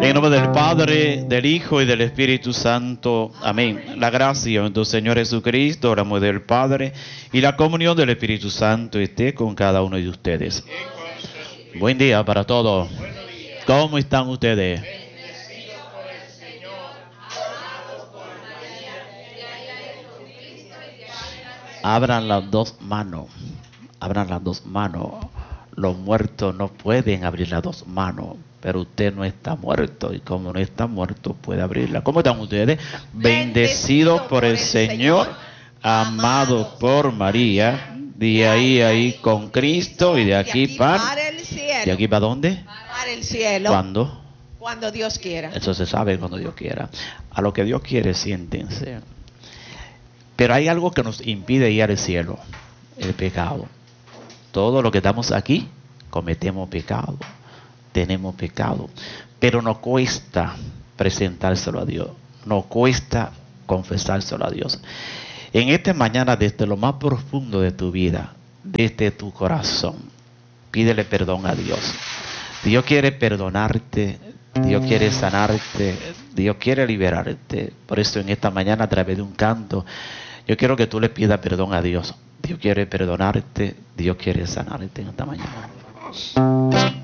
En el nombre del Padre, del Hijo y del Espíritu Santo. Amén. La gracia de nuestro Señor Jesucristo, el amor del Padre y la comunión del Espíritu Santo esté con cada uno de ustedes. Buen día para todos. ¿Cómo están ustedes? Abran las dos manos. Abran las dos manos. Los muertos no pueden abrir las dos manos, pero usted no está muerto, y como no está muerto puede abrirla. ¿Cómo están ustedes? Bendecidos por el Señor, amados por María, de ahí con Cristo, y de aquí para el cielo. ¿De aquí para dónde? Para el cielo. ¿Cuándo? Cuando Dios quiera. Eso se sabe cuando Dios quiera. A lo que Dios quiere, siéntense. Pero hay algo que nos impide ir al cielo: el pecado. Todo lo que estamos aquí, cometemos pecado, tenemos pecado, pero nos cuesta presentárselo a Dios, nos cuesta confesárselo a Dios. En esta mañana, desde lo más profundo de tu vida, desde tu corazón, pídele perdón a Dios. Dios quiere perdonarte, Dios quiere sanarte, Dios quiere liberarte. Por eso en esta mañana, a través de un canto, yo quiero que tú le pidas perdón a Dios. Dios quiere perdonarte, Dios quiere sanarte en esta mañana.